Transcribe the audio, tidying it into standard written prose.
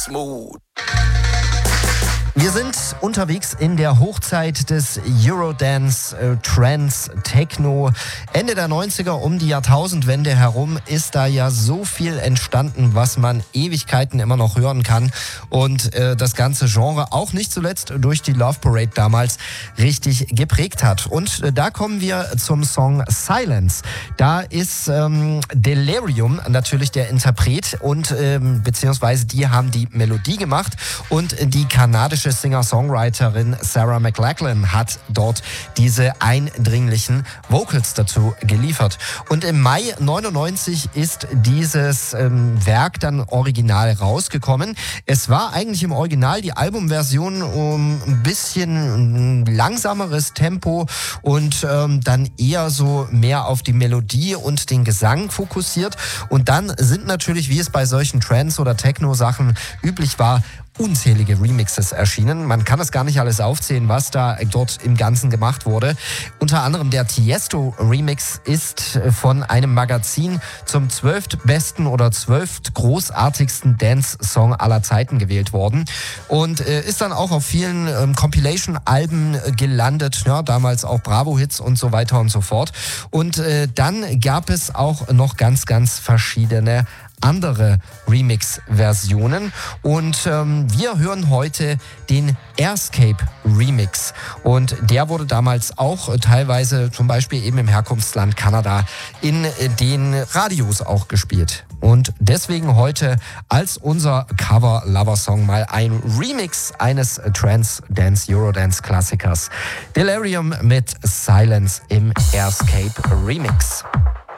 smooth. Wir sind unterwegs in der Hochzeit des Eurodance, Trance, Techno. Ende der 90er, um die Jahrtausendwende herum, ist da ja so viel entstanden, was man Ewigkeiten immer noch hören kann. Und das ganze Genre auch nicht zuletzt durch die Love Parade damals richtig geprägt hat. Und da kommen wir zum Song Silence. Da ist Delirium natürlich der Interpret und beziehungsweise die haben die Melodie gemacht und die kanadische Singer-Songwriterin Sarah McLachlan hat dort diese eindringlichen Vocals dazu geliefert. Und im Mai 99 ist dieses Werk dann original rausgekommen. Es war eigentlich im Original die Albumversion ein bisschen langsameres Tempo und dann eher so mehr auf die Melodie und den Gesang fokussiert. Und dann sind natürlich, wie es bei solchen Trance- oder Techno-Sachen üblich war, unzählige Remixes erschienen. Man kann das gar nicht alles aufzählen, was da dort im Ganzen gemacht wurde. Unter anderem der Tiesto-Remix ist von einem Magazin zum 12. besten oder 12. großartigsten Dance-Song aller Zeiten gewählt worden und ist dann auch auf vielen Compilation-Alben gelandet, ja, damals auch Bravo-Hits und so weiter und so fort. Und dann gab es auch noch ganz, ganz verschiedene andere Remix-Versionen und wir hören heute den Airscape Remix und der wurde damals auch teilweise zum Beispiel eben im Herkunftsland Kanada in den Radios auch gespielt. Und deswegen heute als unser Cover-Lover-Song mal ein Remix eines Trance-Dance-Eurodance-Klassikers. Delirium mit Silence im Airscape Remix.